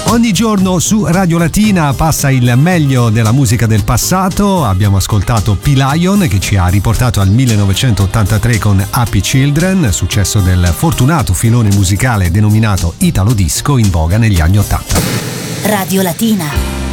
Ogni giorno su Radio Latina passa il meglio della musica del passato. Abbiamo ascoltato P-Lion che ci ha riportato al 1983 con Happy Children, successo del fortunato filone musicale denominato Italo Disco in voga negli anni 80. Radio Latina.